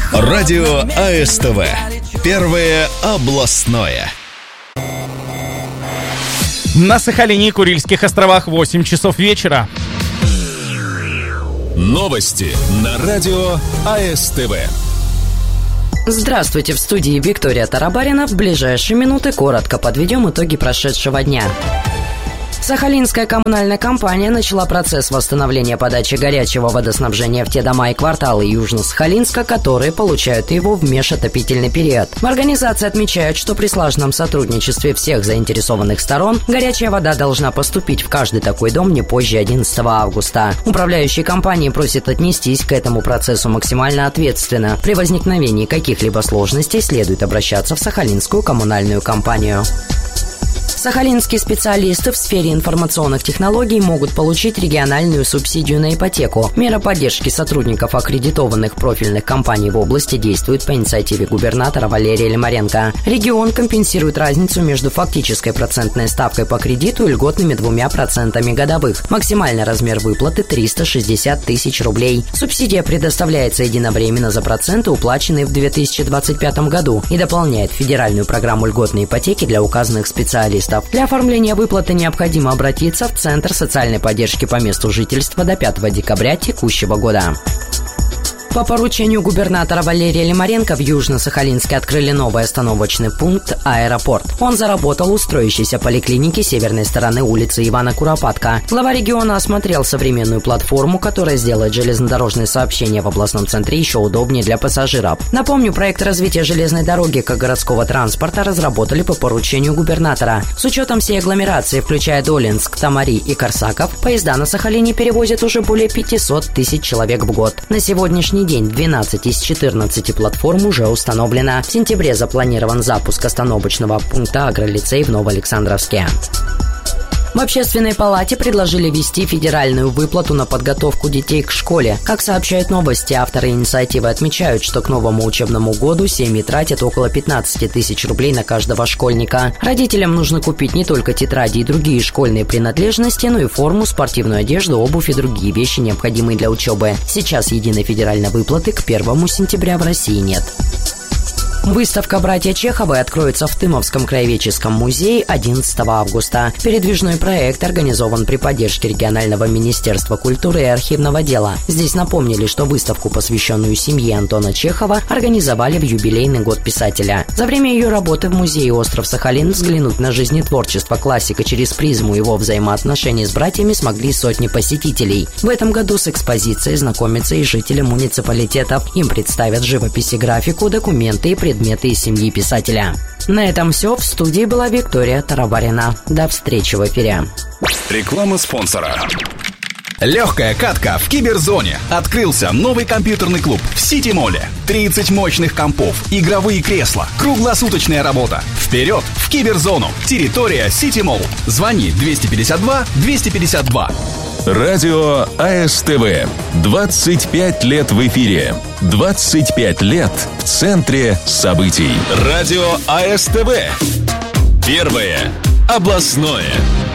Радио АСТВ. Первое областное. На Сахалине и Курильских островах 8 часов вечера. Новости на радио АСТВ. Здравствуйте, в студии Виктория Тарабарина. В ближайшие минуты коротко подведем итоги прошедшего дня. Сахалинская коммунальная компания начала процесс восстановления подачи горячего водоснабжения в те дома и кварталы Южно-Сахалинска, которые получают его в межотопительный период. В организации отмечают, что при слаженном сотрудничестве всех заинтересованных сторон горячая вода должна поступить в каждый такой дом не позже 11 августа. Управляющие компании просят отнестись к этому процессу максимально ответственно. При возникновении каких-либо сложностей следует обращаться в Сахалинскую коммунальную компанию. Сахалинские специалисты в сфере информационных технологий могут получить региональную субсидию на ипотеку. Мера поддержки сотрудников аккредитованных профильных компаний в области действует по инициативе губернатора Валерия Лимаренко. Регион компенсирует разницу между фактической процентной ставкой по кредиту и льготными 2% годовых. Максимальный размер выплаты 360 тысяч рублей. Субсидия предоставляется единовременно за проценты, уплаченные в 2025 году, и дополняет федеральную программу льготной ипотеки для указанных специалистов. Для оформления выплаты необходимо обратиться в Центр социальной поддержки по месту жительства до 5 декабря текущего года. По поручению губернатора Валерия Лимаренко в Южно-Сахалинске открыли новый остановочный пункт «Аэропорт». Он заработал у строящейся поликлиники северной стороны улицы Ивана Куропатка. Глава региона осмотрел современную платформу, которая сделает железнодорожные сообщения в областном центре еще удобнее для пассажиров. Напомню, проект развития железной дороги как городского транспорта разработали по поручению губернатора. С учетом всей агломерации, включая Долинск, Тамари и Корсаков, поезда на Сахалине перевозят уже более 500 тысяч человек в год. На сегодняшний день 12 из 14 платформ уже установлено. В сентябре запланирован запуск остановочного пункта «Агролицей» в Новоалександровске. В Общественной палате предложили ввести федеральную выплату на подготовку детей к школе. Как сообщают новости, авторы инициативы отмечают, что к новому учебному году семьи тратят около 15 тысяч рублей на каждого школьника. Родителям нужно купить не только тетради и другие школьные принадлежности, но и форму, спортивную одежду, обувь и другие вещи, необходимые для учебы. Сейчас единой федеральной выплаты к 1 сентября в России нет. Выставка «Братья Чеховы» откроется в Тымовском краеведческом музее 11 августа. Передвижной проект организован при поддержке регионального министерства культуры и архивного дела. Здесь напомнили, что выставку, посвященную семье Антона Чехова, организовали в юбилейный год писателя. За время ее работы в музее «Остров Сахалин» взглянуть на жизнетворчество классика через призму его взаимоотношений с братьями смогли сотни посетителей. В этом году с экспозицией знакомятся и жители муниципалитетов. Им представят живопись и графику, документы и предметы из семьи писателя. На этом все. В студии была Виктория Тарабарина. До встречи в эфире. Реклама спонсора. Легкая катка в Киберзоне. Открылся новый компьютерный клуб в Сити-моле. 30 мощных компов, игровые кресла, круглосуточная работа. Вперед в Киберзону. Территория Сити-молл. Звони 252 252. Радио АСТВ. 25 лет в эфире. 25 лет в центре событий. Радио АСТВ. Первое областное.